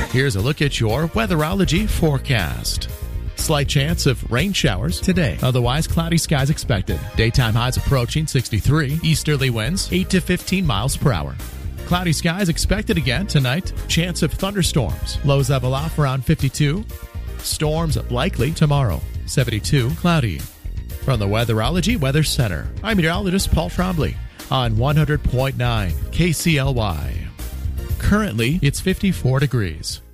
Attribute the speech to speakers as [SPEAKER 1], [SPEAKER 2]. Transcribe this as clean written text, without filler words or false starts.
[SPEAKER 1] Here's a look at your weatherology forecast. Slight chance of rain showers today. Otherwise, cloudy skies expected. Daytime highs approaching 63. Easterly winds 8 to 15 miles per hour. Cloudy skies expected again tonight. Chance of thunderstorms. Lows level off around 52. Storms likely tomorrow. 72. Cloudy. From the Weatherology Weather Center, I'm meteorologist Paul Trombley on 100.9 KCLY. Currently, it's 54 degrees.